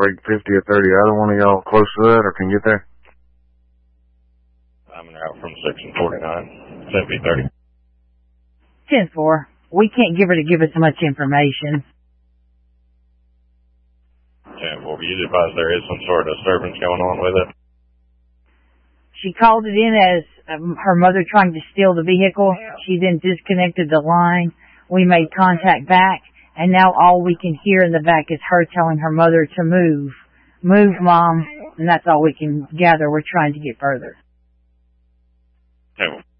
break 50 or 30. Either one of y'all close to that or can get there? I'm in route from section 49, 7030. 10-4. We can't give her to give us much information. 10-4. You advise there is some sort of disturbance going on with it? She called it in as her mother trying to steal the vehicle. She then disconnected the line. We made contact back, and now all we can hear in the back is her telling her mother to move. Move, Mom. And that's all we can gather. We're trying to get further. 10-4.